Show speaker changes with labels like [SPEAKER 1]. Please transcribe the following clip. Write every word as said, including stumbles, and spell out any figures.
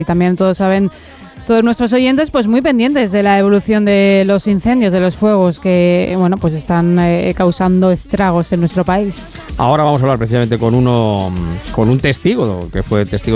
[SPEAKER 1] Y también todos saben, todos nuestros oyentes, pues muy pendientes de la evolución de los incendios, de los fuegos que, bueno, pues están eh, causando estragos en nuestro país.
[SPEAKER 2] Ahora vamos a hablar precisamente con uno, con un testigo, que fue testigo